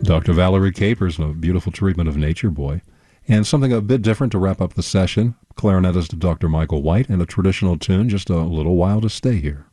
Dr. Valerie Capers, a beautiful treatment of Nature Boy. And something a bit different to wrap up the session, clarinetist Dr. Michael White, and a traditional tune, Just a Little While to Stay Here.